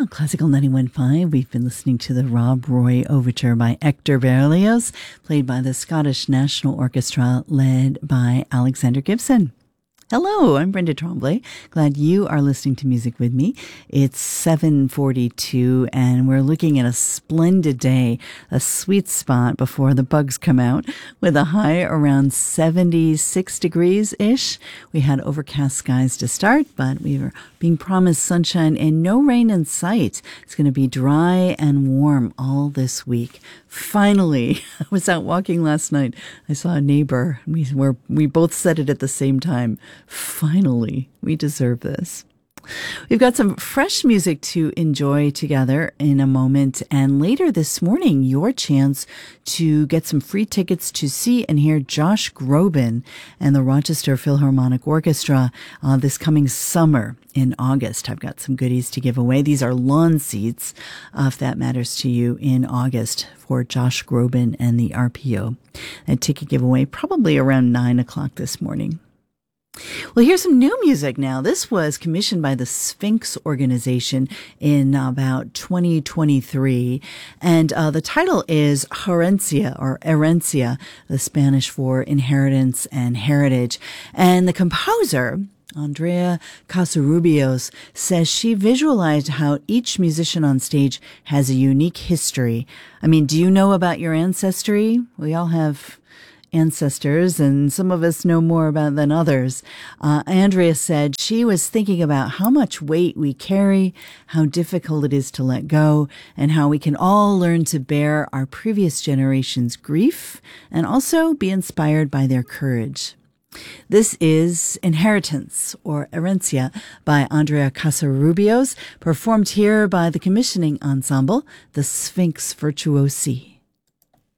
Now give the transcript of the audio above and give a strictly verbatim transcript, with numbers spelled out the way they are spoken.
On Classical ninety-one point five, we've been listening to the Rob Roy Overture by Hector Berlioz, played by the Scottish National Orchestra, led by Alexander Gibson. Hello, I'm Brenda Tremblay. Glad you are listening to music with me. It's seven forty-two, and we're looking at a splendid day, a sweet spot before the bugs come out, with a high around seventy-six degrees-ish. We had overcast skies to start, but we were being promised sunshine and no rain in sight. It's going to be dry and warm all this week. Finally, I was out walking last night. I saw a neighbor. We were we both said it at the same time. Finally, we deserve this. We've got some fresh music to enjoy together in a moment. And later this morning, your chance to get some free tickets to see and hear Josh Groban and the Rochester Philharmonic Orchestra uh, this coming summer in August. I've got some goodies to give away. These are lawn seats, uh, if that matters to you, in August for Josh Groban and the R P O. A ticket giveaway probably around nine o'clock this morning. Well, here's some new music now. This was commissioned by the Sphinx organization in about twenty twenty-three. And uh, the title is Herencia, or Herencia, the Spanish for inheritance and heritage. And the composer, Andrea Casarubios, says she visualized how each musician on stage has a unique history. I mean, do you know about your ancestry? We all have ancestors, and some of us know more about than others. Uh, Andrea said she was thinking about how much weight we carry, how difficult it is to let go, and how we can all learn to bear our previous generation's grief and also be inspired by their courage. This is Inheritance, or Herencia, by Andrea Casarubios, performed here by the commissioning ensemble, the Sphinx Virtuosi.